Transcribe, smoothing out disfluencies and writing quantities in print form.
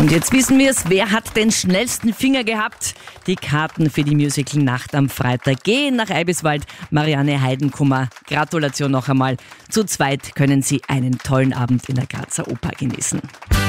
Und jetzt wissen wir es, wer hat den schnellsten Finger gehabt? Die Karten für die Musical-Nacht am Freitag gehen nach Eibiswald. Marianne Heidenkummer, Gratulation noch einmal. Zu zweit können Sie einen tollen Abend in der Grazer Oper genießen.